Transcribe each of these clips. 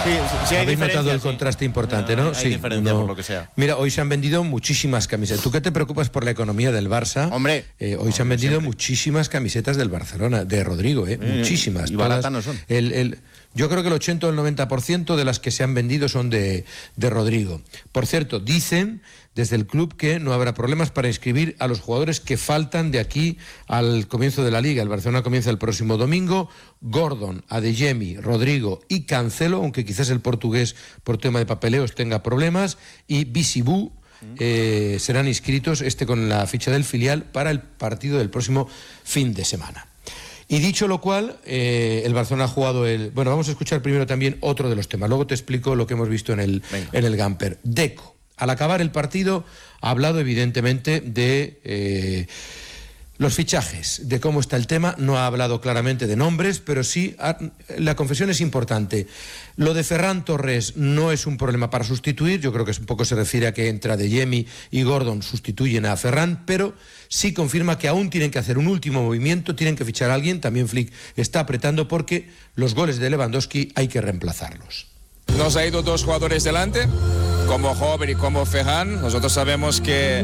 Sí, hay habéis notado el sí. contraste importante, ¿no? Hay diferencia por lo que sea. Mira, hoy se han vendido muchísimas camisetas. ¿Tú qué te preocupas por la economía del Barça? Hombre. Hoy se han vendido muchísimas camisetas del Barcelona, de Rodrigo, muchísimas. Y baratas no son. Yo creo que el 80 o el 90% de las que se han vendido son de Rodrigo. Por cierto, dicen desde el club que no habrá problemas para inscribir a los jugadores que faltan de aquí al comienzo de la Liga. El Barcelona comienza el próximo domingo. Gordon, Adeyemi, Rodrigo y Cancelo, aunque quizás el portugués por tema de papeleos tenga problemas, y Bisibú serán inscritos, con la ficha del filial, para el partido del próximo fin de semana. Y dicho lo cual, el Barcelona ha jugado Bueno, vamos a escuchar primero también otro de los temas. Luego te explico lo que hemos visto en el Gamper. Deco, al acabar el partido, ha hablado evidentemente de los fichajes, de cómo está el tema. No ha hablado claramente de nombres, pero sí, la confesión es importante. Lo de Ferran Torres no es un problema para sustituir. Yo creo que un poco se refiere a que entre Adeyemi y Gordon sustituyen a Ferran, pero sí confirma que aún tienen que hacer un último movimiento, tienen que fichar a alguien. También Flick está apretando porque los goles de Lewandowski hay que reemplazarlos. Nos ha ido dos jugadores delante, como Hover y como Ferran. Nosotros sabemos que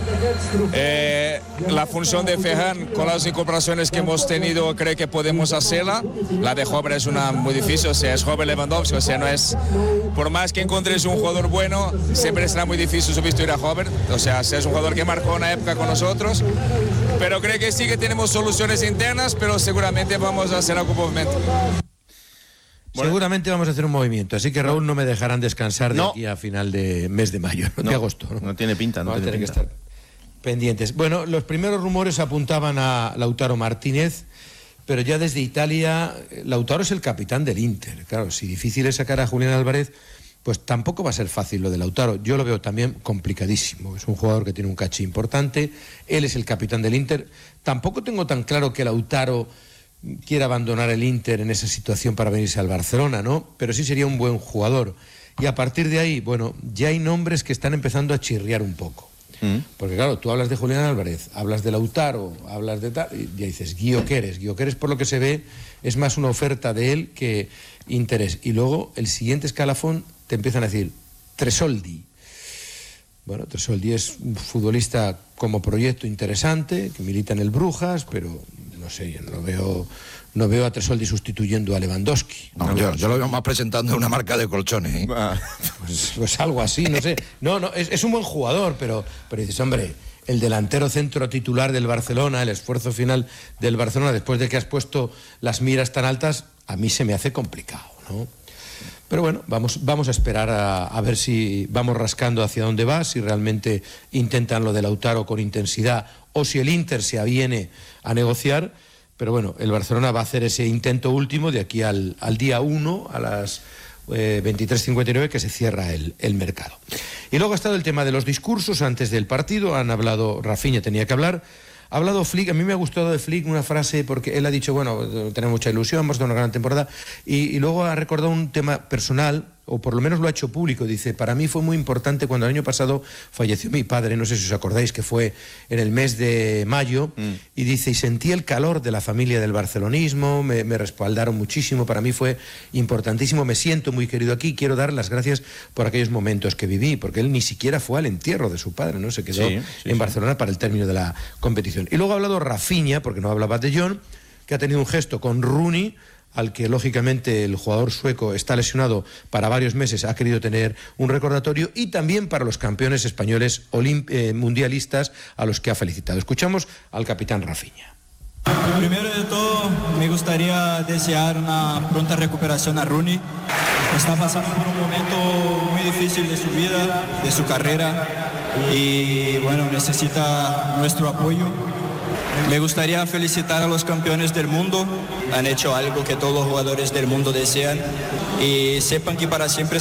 la función de Ferran, con las incorporaciones que hemos tenido, creo que podemos hacerla. La de Hover es una muy difícil, o sea, es Hover Lewandowski, o sea, no es... Por más que encuentres un jugador bueno, siempre será muy difícil sustituir a Hover. O sea, es un jugador que marcó una época con nosotros. Pero creo que sí que tenemos soluciones internas, pero seguramente vamos a hacer algún movimiento. Bueno, seguramente vamos a hacer un movimiento, así que Raúl no me dejarán descansar de aquí a final de mes de mayo, de agosto. No tiene pinta, no tiene pinta. Que estar pendientes. Bueno, los primeros rumores apuntaban a Lautaro Martínez, pero ya desde Italia, Lautaro es el capitán del Inter. Claro, si difícil es sacar a Julián Álvarez, pues tampoco va a ser fácil lo de Lautaro. Yo lo veo también complicadísimo. Es un jugador que tiene un caché importante, él es el capitán del Inter. Tampoco tengo tan claro que Lautaro quiere abandonar el Inter en esa situación para venirse al Barcelona, ¿no? Pero sí sería un buen jugador. Y a partir de ahí, bueno, ya hay nombres que están empezando a chirriar un poco. Porque claro, tú hablas de Julián Álvarez, hablas de Lautaro, hablas de tal, y ya dices, Gyökeres, por lo que se ve, es más una oferta de él que interés. Y luego, el siguiente escalafón, te empiezan a decir, Tresoldi. Bueno, Tresoldi es un futbolista como proyecto interesante, que milita en el Brujas, pero... no sé, yo no veo a Tresoldi sustituyendo a Lewandowski. No, yo lo veo más presentando una marca de colchones, ¿eh? Pues algo así, no sé. Es un buen jugador, pero dices, hombre, el delantero centro titular del Barcelona, el esfuerzo final del Barcelona, después de que has puesto las miras tan altas, a mí se me hace complicado, ¿no? Pero bueno, vamos a esperar a ver si vamos rascando hacia dónde va, si realmente intentan lo de Lautaro con intensidad o si el Inter se aviene a negociar. Pero bueno, el Barcelona va a hacer ese intento último de aquí al día 1 a las 23:59 que se cierra el mercado. Y luego ha estado el tema de los discursos antes del partido. Han hablado, Rafinha tenía que hablar. Ha hablado Flick, a mí me ha gustado de Flick una frase porque él ha dicho, bueno, tenemos mucha ilusión, vamos a tener una gran temporada, y luego ha recordado un tema personal, o por lo menos lo ha hecho público. Dice, para mí fue muy importante cuando el año pasado falleció mi padre, no sé si os acordáis que fue en el mes de mayo, y dice, y sentí el calor de la familia del barcelonismo, me respaldaron muchísimo, para mí fue importantísimo, me siento muy querido aquí, quiero dar las gracias por aquellos momentos que viví, porque él ni siquiera fue al entierro de su padre, ¿no? Se quedó en Barcelona para el término de la competición. Y luego ha hablado Rafinha, porque no hablaba de Jong, que ha tenido un gesto con Rooney, al que lógicamente el jugador sueco está lesionado para varios meses, ha querido tener un recordatorio, y también para los campeones españoles mundialistas a los que ha felicitado. Escuchamos al capitán Rafinha. Primero de todo, me gustaría desear una pronta recuperación a Rooney. Está pasando por un momento muy difícil de su vida, de su carrera, y bueno, necesita nuestro apoyo. Me gustaría felicitar a los campeones del mundo. Han hecho algo que todos los jugadores del mundo desean, y sepan que para siempre